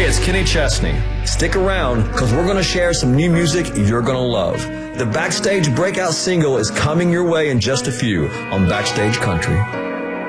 it's Kenny Chesney. Stick around, because we're going to share some new music you're going to love. The Backstage breakout single is coming your way in just a few on Backstage Country.